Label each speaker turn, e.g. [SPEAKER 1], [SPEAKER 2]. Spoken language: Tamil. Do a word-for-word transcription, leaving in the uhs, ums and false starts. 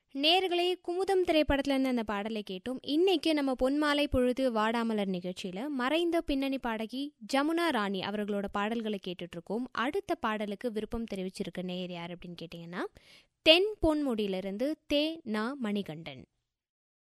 [SPEAKER 1] நேர்களே, குமுதம் திரைப்படத்துல இருந்து அந்த பாடலை கேட்டோம். இன்னைக்கு நம்ம பொன்மாலை பொழுது வாடாமலர் நிகழ்ச்சியில மறைந்த பின்னணி பாடகி ஜமுனா ராணி அவர்களோட பாடல்களை கேட்டுட்டு இருக்கோம். அடுத்த பாடலுக்கு விருப்பம் தெரிவிச்சிருக்க நேயர் யார் அப்படின்னு கேட்டீங்கன்னா, தென் பொன்முடியிலிருந்து தே நா மணிகண்டன்.